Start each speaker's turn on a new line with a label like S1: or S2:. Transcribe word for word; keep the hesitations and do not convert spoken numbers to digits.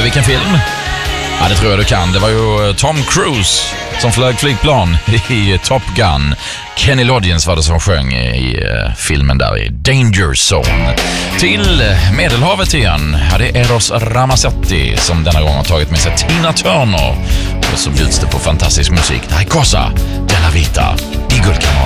S1: vilken film? Ja, det tror jag du kan. Det var ju Tom Cruise som flög flygplan i Top Gun. Kenny Loggins var det som sjöng i uh, filmen där i Danger Zone. Till Medelhavet igen. Ja, det är Eros Ramazzotti som denna gång har tagit med sig Tina Turner. Och så bjuds det på fantastisk musik. Det här är Cosa della Vita i Guldkanalen.